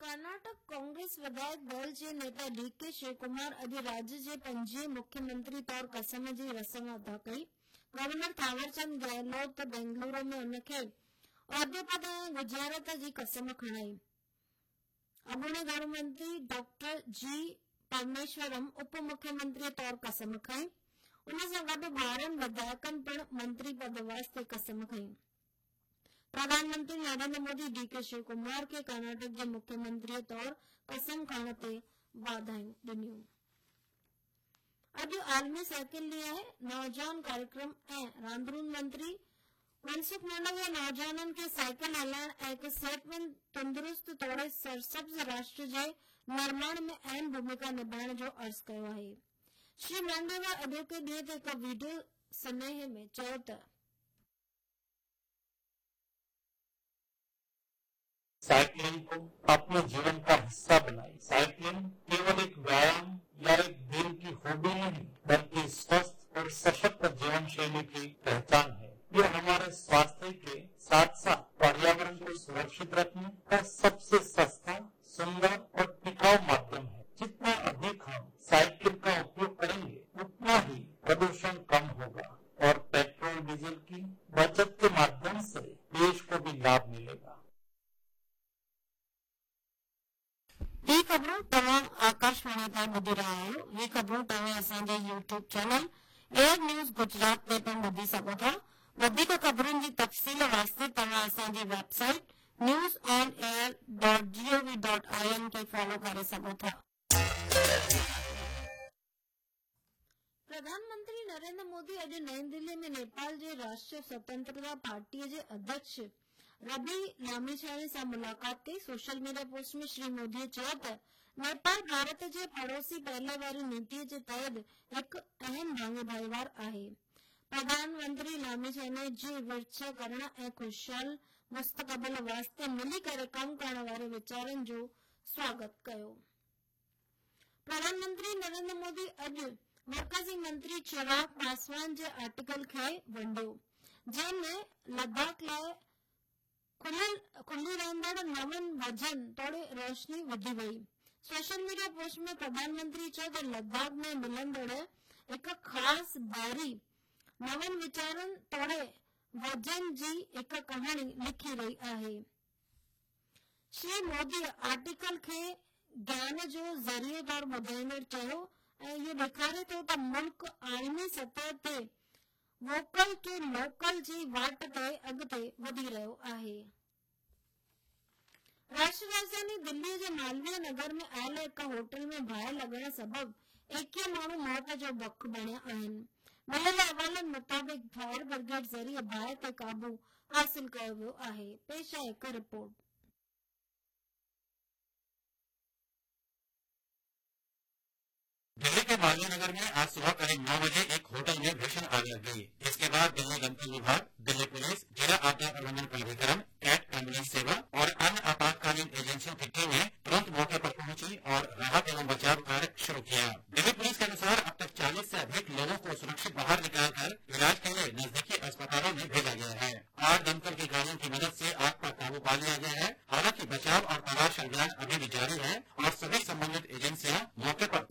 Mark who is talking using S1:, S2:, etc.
S1: कर्नाटक कांग्रेस विधायक दल जे नेता डीके शिवकुमार अॼु राज्य जे 5 मुख्यमंत्री तौर कसम जी रस्म अदा कई। गवर्नर थावरचंद गहलोत बेंगलुरु में उनखे उहिदे पद ऐं गुजारत जी कसम खणाई। अॻूणे गृह मंत्री डॉक्टर जी परमेश्वरम उप मुख्यमंत्री तौर कसम खई। उन सां गॾु 12 विधायकनि पिणु मंत्री पद वास्ते कसम खई। प्रधानमंत्री नरेंद्र मोदी डीके शिवकुमार के कर्नाटक के मुख्यमंत्री तौर कसम खणण ते वाधायूं ॾिनियूं। अॼु आलमी साइकिल ॾींहुं आहे। नौजवान कार्यक्रम ऐं रांदरुनि मंत्री मनसुख मांडविया नौजवाननि खे साइकिल हलाइण ऐं हिकु सिहतमंद तंदुरुस्त तोड़े सरसब्ज राष्ट्र जे निर्माण में अहम भूमिका निभाइण जो अर्ज़ कयो आहे। श्री मांडविया अॼोके ॾींहं ते हिकु वीडियो सनेह में चयो त
S2: साइकिलिंग को अपने जीवन का हिस्सा बनाए। साइकिलिंग केवल एक व्यायाम या एक दिन की हॉबी नहीं, बल्कि स्वस्थ और सशक्त जीवन शैली की पहचान है। ये हमारे स्वास्थ्य के साथ साथ पर्यावरण को सुरक्षित रखने का सबसे सस्ता, सुंदर और टिकाऊ माध्यम है। जितना अधिक हम साइकिल का उपयोग करेंगे, उतना ही प्रदूषण कम होगा और पेट्रोल डीजल की बचत के माध्यम से देश को भी लाभ मिलेगा।
S1: ये खबरों तव्हां आकाशवाणी तां ॿुधी रहिया आहियो। ये खबरों तव्हां असांजे YouTube channel air news Gujarat ते पिणु ॿुधी सघो था। वधीक खबरुनि जी तफ़सील वास्ते तव्हां असांजी वेबसाइट newsonair.gov.in खे फॉलो करे सघो था। प्रधानमंत्री नरेंद्र मोदी अॼु नई दिल्ली में नेपाल जे राष्ट्रीय स्वतंत्रता पार्टीअ जे अध्यक्ष रवि लामिछाने सां मुलाक़ात कई। सोशल मीडिया पोस्ट में श्री मोदीअ चयो त नेपाल भारत जे पड़ोसी पहले वारी नीतिअ जे तहत हिकु अहम भागीदार आहे। प्रधानमंत्री लामिछाने जी विरछा करण ऐं खुशहाल मुस्तक़बिल वास्ते मिली करे कम करण वारे वीचारनि जो स्वागत कयो। प्रधानमंत्री नरेंद्र मोदी अॼु मरकज़ी मंत्री चिराग पासवान जे आर्टिकल खे वंडियो, जंहिंमें लद्दाख लाइ खुली रहंदड़ नवन वजन तोड़े रोशनी विधी वई। सोशल मीडिया पोस्ट में प्रधानमंत्री चयो त लद्दाख में मिलंदड़ हिकु ख़ासि बारी नवन वीचारनि तोड़े वजन जी हिकु कहाणी लिखी रही आहे। श्री मोदी आर्टिकल खे ज्ञान जो ज़रिए तौर ॿुधाईंदड़ चयो ऐं इहो ॾेखारे थो त मुल्क आइनी सतह ते वोकल टू लोकल जी वाट ते अॻिते वधी रहियो आहे। राष्ट्र राजधानी दिल्ली जे मालवीय नगर में आयल हिकु होटल में बाहि लॻण सबबि 21 माण्हू मौत जो भख बणिया आहिनि। मिलियल अहवालनि मुताबिक़ फायर ब्रिगेड ज़रिए बाहि ते काबू हासिल कयो वियो आहे। पेश आहे हिकु रिपोर्ट।
S3: दिल्ली के मालवीय नगर में आज सुबह करीब 9 बजे एक होटल में भीषण आग लग गई। इसके बाद दिल्ली दमकल विभाग, दिल्ली पुलिस, जिला आपदा प्रबंधन प्राधिकरण, कैट एम्बुलेंस सेवा और अन्य आपातकालीन एजेंसियों की टीमें तुरंत मौके पर पहुंची और राहत एवं बचाव कार्य शुरू किया। दिल्ली पुलिस के अनुसार अब तक 40 से अधिक लोगों को सुरक्षित बाहर निकालकर इलाज के लिए नजदीकी अस्पतालों में भेजा गया है। 8 दमकल की गाड़ियों की मदद से आग पर काबू पा लिया गया है। हालांकि बचाव और तलाश अभियान अभी भी जारी है और सभी संबंधित एजेंसियां मौके पर